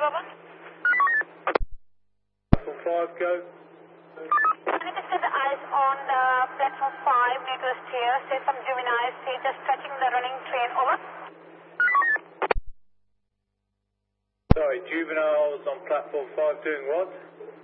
over. Platform 5, go. I need to set the eyes on platform 5 near to the stairs. There's some juveniles. They're just touching the running train. Over. Sorry, juveniles on platform 5 doing what?